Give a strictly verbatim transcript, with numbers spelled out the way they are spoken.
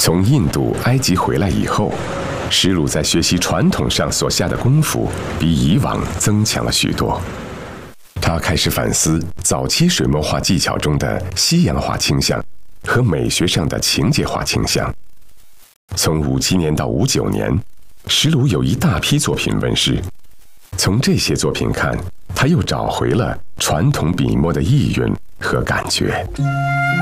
从印度、埃及回来以后，石鲁在学习传统上所下的功夫比以往增强了许多。他开始反思早期水墨画技巧中的西洋化倾向和美学上的情节化倾向。从五七年到五九年，石鲁有一大批作品问世。从这些作品看，他又找回了传统笔墨的意蕴和感觉。